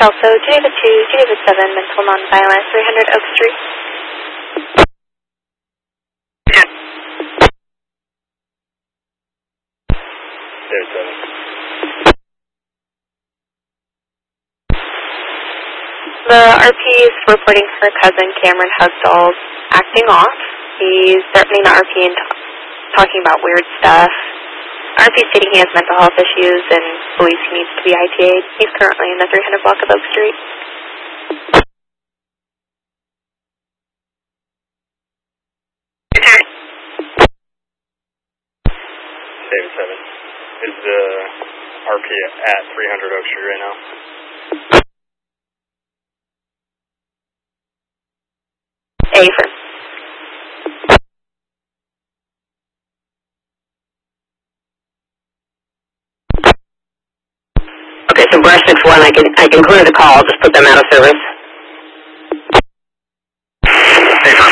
also Geneva 2, Geneva 7, mental nonviolent, 300 Oak Street. The RP is reporting her cousin Cameron Hugdall's acting off. He's threatening the RP and talking about weird stuff. RP stating he has mental health issues and believes he needs to be ITA'd. He's currently in the 300 block of Oak Street. David 7. Is the RP at 300 Oak Street right now? Affirm. Okay, so Brush 6-1, I can clear the call, just put them out of service. Affirm.